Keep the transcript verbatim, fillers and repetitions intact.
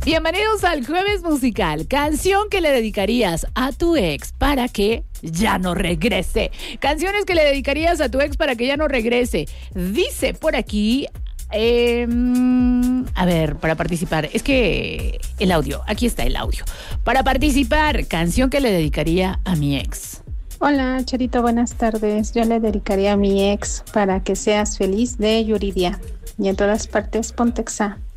Bienvenidos al Jueves Musical. Canción que le dedicarías a tu ex para que ya no regrese. Canciones que le dedicarías a tu ex para que ya no regrese. Dice por aquí... Eh, a ver, para participar, es que el audio, aquí está el audio. Para participar, canción que le dedicaría a mi ex. Hola, Charito, buenas tardes. Yo le dedicaría a mi ex Para que seas feliz de Yuridia. Y en todas partes, Pontexa.